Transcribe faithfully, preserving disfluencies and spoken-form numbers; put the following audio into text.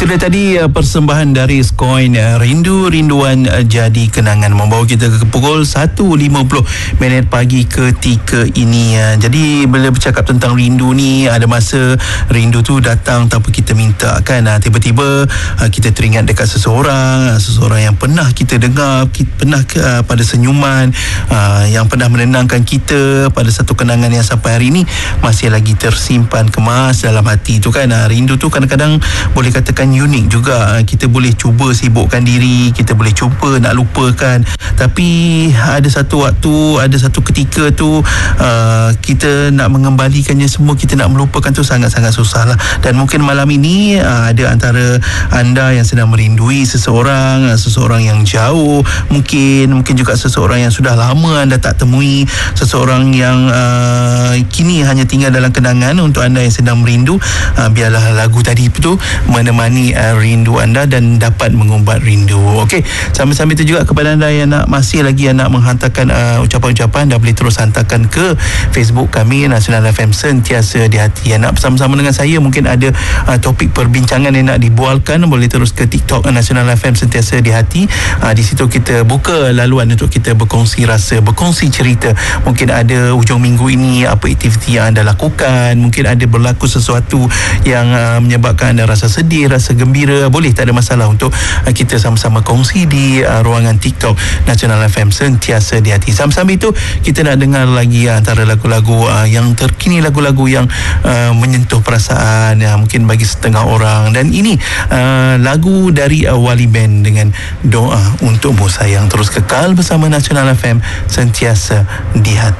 Itu dia tadi uh, persembahan dari Skoin uh, Rindu Rinduan uh, Jadi Kenangan, membawa kita ke pukul satu lima puluh minit pagi ketika ini. Uh, jadi bila bercakap tentang rindu ni, ada masa rindu tu datang tanpa kita minta kan. Uh, tiba-tiba uh, kita teringat dekat seseorang, uh, seseorang yang pernah kita dengar, kita, pernah uh, pada senyuman, uh, yang pernah menenangkan kita pada satu kenangan yang sampai hari ini masih lagi tersimpan kemas dalam hati tu kan. Uh, rindu tu kadang-kadang boleh katakan unik juga. Kita boleh cuba sibukkan diri, kita boleh cuba nak lupakan, tapi ada satu waktu, ada satu ketika tu uh, kita nak mengembalikannya semua, kita nak melupakan tu sangat-sangat susah lah. Dan mungkin malam ini uh, ada antara anda yang sedang merindui seseorang, uh, seseorang yang jauh, mungkin mungkin juga seseorang yang sudah lama anda tak temui, seseorang yang uh, kini hanya tinggal dalam kenangan. Untuk anda yang sedang merindu, uh, biarlah lagu tadi tu menemani uh, rindu anda dan dapat mengubat rindu. Okey, sambil-sambil itu juga kepada anda yang nak masih lagi yang nak menghantarkan uh, ucapan-ucapan, anda boleh terus hantarkan ke Facebook kami Nasional F M Sentiasa di Hati. Yang nak bersama-sama dengan saya, mungkin ada uh, topik perbincangan yang nak dibualkan, boleh terus ke TikTok uh, Nasional F M Sentiasa di Hati. Uh, di situ kita buka laluan untuk kita berkongsi rasa, berkongsi cerita. Mungkin ada hujung minggu ini apa aktiviti yang anda lakukan, mungkin ada berlaku sesuatu yang uh, menyebabkan anda rasa sedih, rasa gembira, boleh, tak ada masalah untuk uh, kita sama-sama kongsi di uh, ruangan TikTok Nasional F M Sentiasa di Hati. Sambil-sambil itu kita nak dengar lagi uh, antara lagu-lagu uh, yang terkini, lagu-lagu yang uh, menyentuh perasaan uh, mungkin bagi setengah orang. Dan ini uh, lagu dari uh, Wali Band dengan Doa Untukmu Sayang. Terus kekal bersama Nasional F M Sentiasa di Hati.